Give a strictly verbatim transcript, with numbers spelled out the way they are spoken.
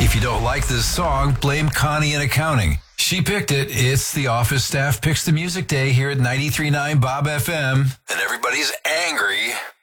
If you don't like this song, blame Connie in accounting. She picked it. It's the office staff picks the music day here at ninety-three point nine Bob F M. And everybody's angry.